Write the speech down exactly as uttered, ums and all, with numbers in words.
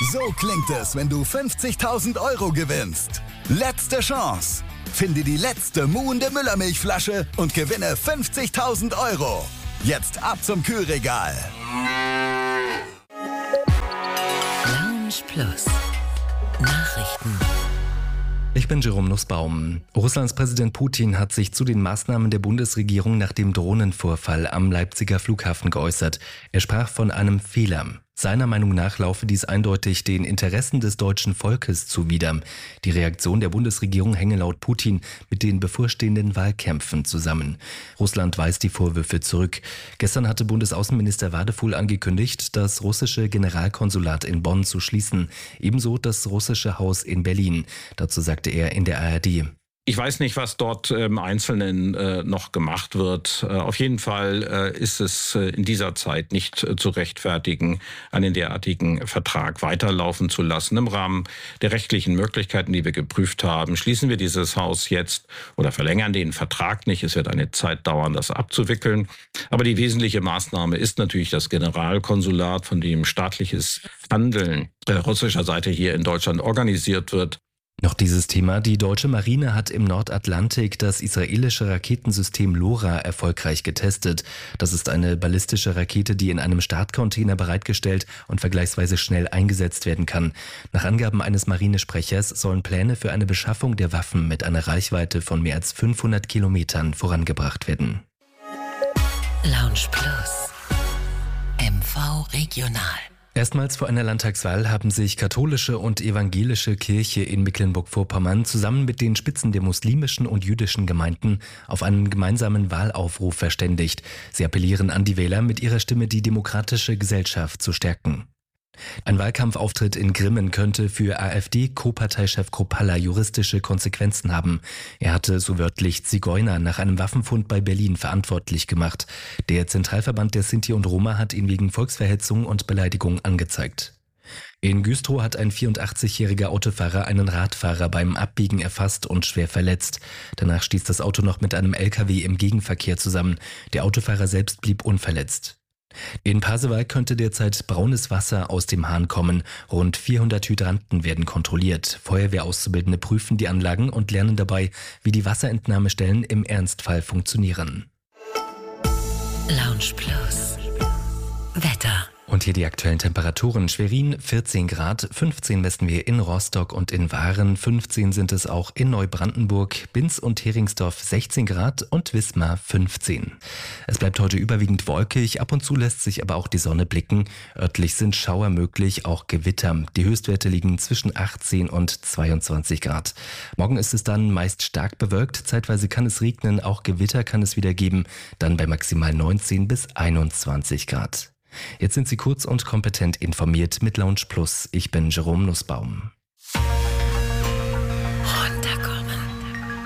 So klingt es, wenn du fünfzigtausend Euro gewinnst. Letzte Chance. Finde die letzte muhende Müllermilchflasche und gewinne fünfzigtausend Euro. Jetzt ab zum Kühlregal. Lounge Plus. Nachrichten. Ich bin Jerome Nussbaum. Russlands Präsident Putin hat sich zu den Maßnahmen der Bundesregierung nach dem Drohnenvorfall am Leipziger Flughafen geäußert. Er sprach von einem Fehler. Seiner Meinung nach laufe dies eindeutig den Interessen des deutschen Volkes zuwider. Die Reaktion der Bundesregierung hänge laut Putin mit den bevorstehenden Wahlkämpfen zusammen. Russland weist die Vorwürfe zurück. Gestern hatte Bundesaußenminister Wadefuhl angekündigt, das russische Generalkonsulat in Bonn zu schließen. Ebenso das russische Haus in Berlin. Dazu sagte er in der A R D: Ich weiß nicht, was dort im Einzelnen äh, noch gemacht wird. Äh, auf jeden Fall äh, ist es äh, in dieser Zeit nicht äh, zu rechtfertigen, einen derartigen Vertrag weiterlaufen zu lassen. Im Rahmen der rechtlichen Möglichkeiten, die wir geprüft haben, schließen wir dieses Haus jetzt oder verlängern den Vertrag nicht. Es wird eine Zeit dauern, das abzuwickeln. Aber die wesentliche Maßnahme ist natürlich das Generalkonsulat, von dem staatliches Handeln äh, russischer Seite hier in Deutschland organisiert wird. Noch dieses Thema. Die deutsche Marine hat im Nordatlantik das israelische Raketensystem LoRa erfolgreich getestet. Das ist eine ballistische Rakete, die in einem Startcontainer bereitgestellt und vergleichsweise schnell eingesetzt werden kann. Nach Angaben eines Marinesprechers sollen Pläne für eine Beschaffung der Waffen mit einer Reichweite von mehr als fünfhundert Kilometern vorangebracht werden. Lounge Plus. M V Regional. Erstmals vor einer Landtagswahl haben sich katholische und evangelische Kirche in Mecklenburg-Vorpommern zusammen mit den Spitzen der muslimischen und jüdischen Gemeinden auf einen gemeinsamen Wahlaufruf verständigt. Sie appellieren an die Wähler, mit ihrer Stimme die demokratische Gesellschaft zu stärken. Ein Wahlkampfauftritt in Grimmen könnte für AfD-Co-Parteichef Kropalla juristische Konsequenzen haben. Er hatte so wörtlich Zigeuner nach einem Waffenfund bei Berlin verantwortlich gemacht. Der Zentralverband der Sinti und Roma hat ihn wegen Volksverhetzung und Beleidigung angezeigt. In Güstrow hat ein vierundachtzigjähriger Autofahrer einen Radfahrer beim Abbiegen erfasst und schwer verletzt. Danach stieß das Auto noch mit einem L K W im Gegenverkehr zusammen. Der Autofahrer selbst blieb unverletzt. In Pasewalk könnte derzeit braunes Wasser aus dem Hahn kommen. Rund vierhundert Hydranten werden kontrolliert. Feuerwehrauszubildende prüfen die Anlagen und lernen dabei, wie die Wasserentnahmestellen im Ernstfall funktionieren. Lounge Plus. Wetter. Und hier die aktuellen Temperaturen. Schwerin vierzehn Grad, fünfzehn messen wir in Rostock und in Waren, fünfzehn sind es auch in Neubrandenburg, Binz und Heringsdorf sechzehn Grad und Wismar fünfzehn. Es bleibt heute überwiegend wolkig, ab und zu lässt sich aber auch die Sonne blicken. Örtlich sind Schauer möglich, auch Gewitter. Die Höchstwerte liegen zwischen achtzehn und zweiundzwanzig Grad. Morgen ist es dann meist stark bewölkt, zeitweise kann es regnen, auch Gewitter kann es wieder geben, dann bei maximal neunzehn bis einundzwanzig Grad. Jetzt sind Sie kurz und kompetent informiert mit Lounge Plus. Ich bin Jerome Nussbaum.